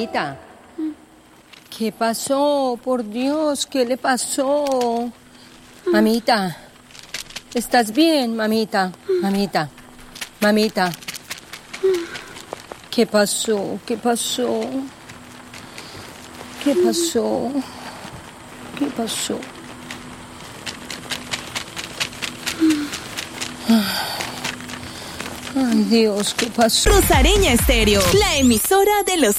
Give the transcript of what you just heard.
Mamita. ¿Qué pasó? Por Dios, ¿qué le pasó? Mamita. ¿Estás bien, mamita? Mamita. Mamita. ¿Qué pasó? ¿Qué pasó? ¿Qué pasó? ¿Qué pasó? Ay, Dios, ¿qué pasó? Rosareña Estéreo, la emisora de los